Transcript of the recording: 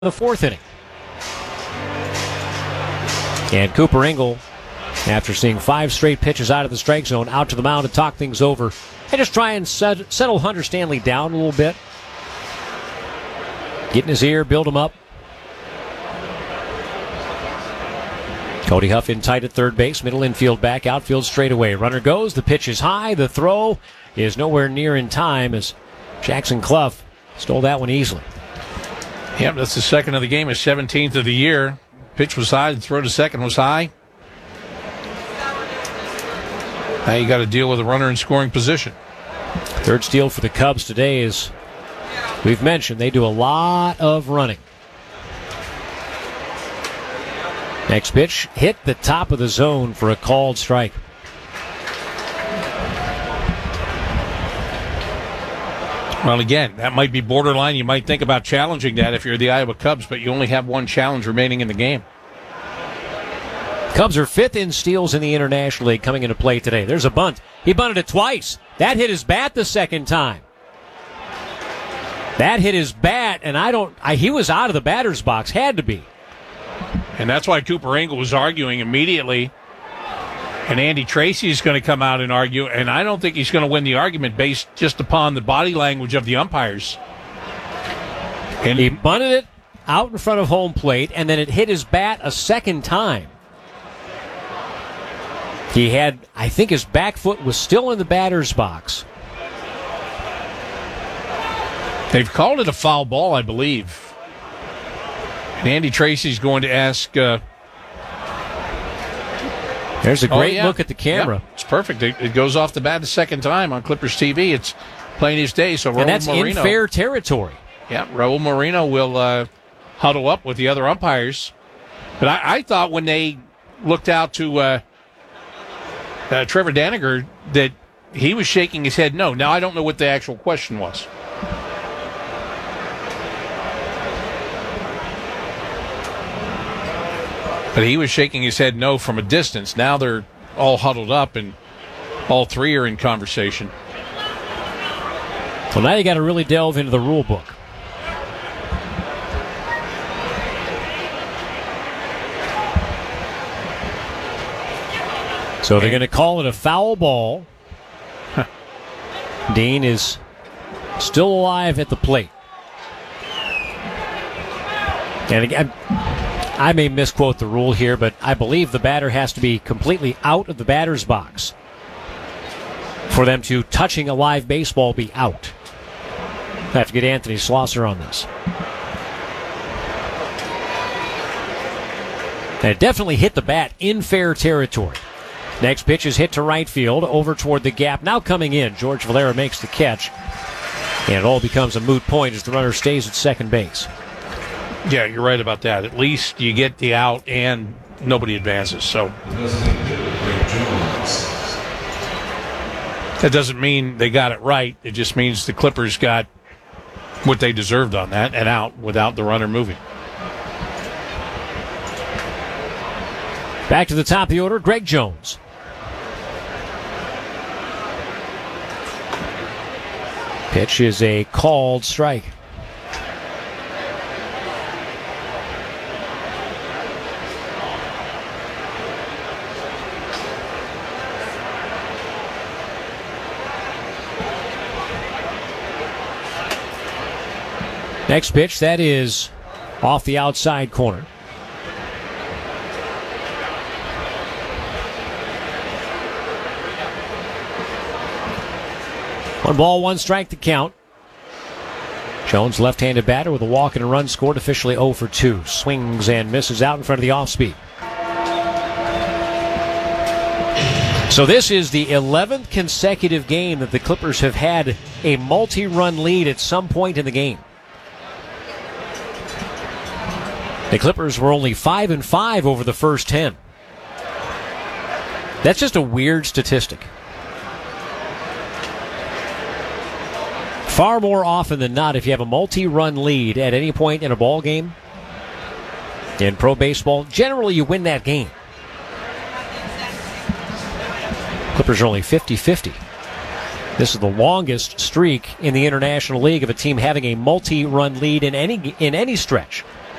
the fourth inning. And Cooper Engel, after seeing 5 straight pitches out of the strike zone, out to the mound to talk things over and just try and settle Hunter Stanley down a little bit. Get in his ear, build him up. Cody Huff in tight at third base, middle infield back, outfield straightaway. Runner goes, the pitch is high, the throw is nowhere near in time as Jackson Clough stole that one easily. Yep, that's the second of the game, his 17th of the year. Pitch was high, the throw to second was high. Now you got to deal with a runner in scoring position. Third steal for the Cubs today is, we've mentioned, they do a lot of running. Next pitch, hit the top of the zone for a called strike. Well, again, that might be borderline. You might think about challenging that if you're the Iowa Cubs, but you only have one challenge remaining in the game. Cubs are 5th in steals in the International League coming into play today. There's a bunt. He bunted it twice. That hit his bat the second time. That hit his bat, and he was out of the batter's box. Had to be. And that's why Cooper Engel was arguing immediately. And Andy Tracy is going to come out and argue, and I don't think he's going to win the argument based just upon the body language of the umpires. And he bunted it out in front of home plate, and then it hit his bat a second time. I think his back foot was still in the batter's box. They've called it a foul ball, I believe. And Andy Tracy's going to ask... There's a great look at the camera. Yep, it's perfect. It goes off the bat the second time on Clippers TV. It's plain as day. So and that's Moreno, in fair territory. Yeah, Raul Moreno will huddle up with the other umpires. But I thought when they looked out to Trevor Daniger that he was shaking his head no. Now, I don't know what the actual question was. But he was shaking his head no from a distance. Now they're all huddled up, and all three are in conversation. Well, now you got to really delve into the rule book. So they're going to call it a foul ball. Dean is still alive at the plate. And again, I may misquote the rule here, but I believe the batter has to be completely out of the batter's box for them to touching a live baseball be out. I have to get Anthony Schlosser on this. And it definitely hit the bat in fair territory. Next pitch is hit to right field, over toward the gap. Now coming in, George Valera makes the catch. And it all becomes a moot point as the runner stays at second base. Yeah, you're right about that. At least you get the out and nobody advances. So that doesn't mean they got it right. It just means the Clippers got what they deserved on that and out without the runner moving. Back to the top of the order, Greg Jones. Pitch is a called strike. Next pitch, that is off the outside corner. One ball, one strike to count. Jones, left-handed batter with a walk and a run scored, officially 0 for 2. Swings and misses out in front of the off-speed. So this is the 11th consecutive game that the Clippers have had a multi-run lead at some point in the game. The Clippers were only 5-5 over the first 10. That's just a weird statistic. Far more often than not, if you have a multi-run lead at any point in a ball game, in pro baseball, generally you win that game. Clippers are only 50-50. This is the longest streak in the International League of a team having a multi-run lead in any stretch.